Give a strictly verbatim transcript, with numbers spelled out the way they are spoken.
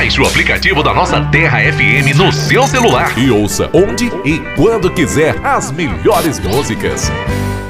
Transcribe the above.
Baixe o aplicativo da nossa Terra F M no seu celular e ouça onde e quando quiser as melhores músicas.